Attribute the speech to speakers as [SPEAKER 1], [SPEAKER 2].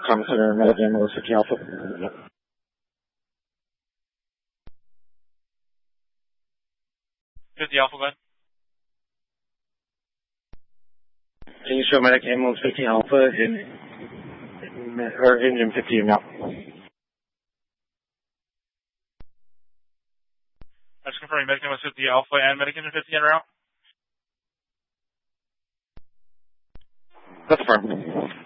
[SPEAKER 1] Common Center, Medic Ambulance 50 Alpha.
[SPEAKER 2] 50 Alpha, go ahead.
[SPEAKER 1] Can you show Medic Ambulance 50 Alpha or engine 50 now?
[SPEAKER 2] That's confirming Medic Ambulance 50 Alpha and Medic Engine 50 en route.
[SPEAKER 1] That's affirmed.